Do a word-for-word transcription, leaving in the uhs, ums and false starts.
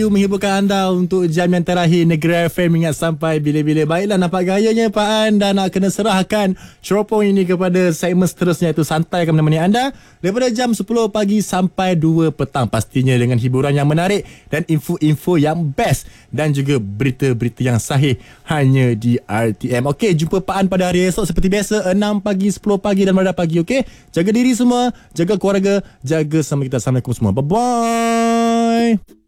menghiburkan anda untuk jam yang terakhir Negeri F M ingat sampai bila-bila. Baiklah, nampak gayanya Pak An dah nak kena serahkan teropong ini kepada segmen seterusnya, itu santai akan menemani anda daripada jam sepuluh pagi sampai dua petang, pastinya dengan hiburan yang menarik dan info-info yang best dan juga berita-berita yang sahih hanya di R T M. Okey, jumpa Pak An pada hari esok seperti biasa enam pagi, sepuluh pagi dan malam pagi. Okey, jaga diri semua, jaga keluarga, jaga sama kita. Assalamualaikum semua, bye bye.